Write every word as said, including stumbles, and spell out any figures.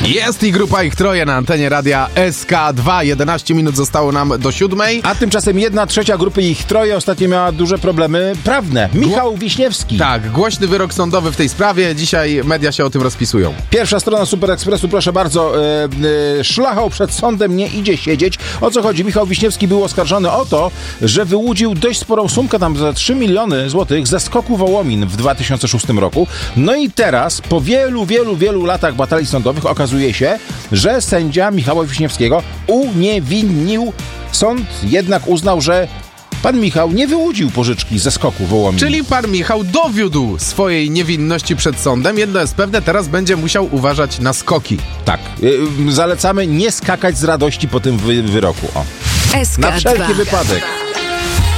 Jest i grupa ich troje na antenie radia S K dwa. jedenaście minut zostało nam do siódmej. A tymczasem jedna trzecia grupy ich troje ostatnio miała duże problemy prawne. Michał Gło- Wiśniewski. Tak, głośny wyrok sądowy w tej sprawie. Dzisiaj media się o tym rozpisują. Pierwsza strona Super Expressu, proszę bardzo. E, e, szlachał przed sądem nie idzie siedzieć. O co chodzi? Michał Wiśniewski był oskarżony o to, że wyłudził dość sporą sumkę, tam za trzy miliony złotych, ze skoku Wołomin w dwa tysiące szóstym roku. No i teraz, po wielu, wielu, wielu latach batalii sądowych okazuje się, że sędzia Michała Wiśniewskiego uniewinnił. Sąd jednak uznał, że pan Michał nie wyłudził pożyczki ze skoku Wołomin. Czyli pan Michał dowiódł swojej niewinności przed sądem. Jedno jest pewne, teraz będzie musiał uważać na skoki. Tak. Yy, zalecamy nie skakać z radości po tym wy- wyroku. O. S K dwa. Na wszelki wypadek.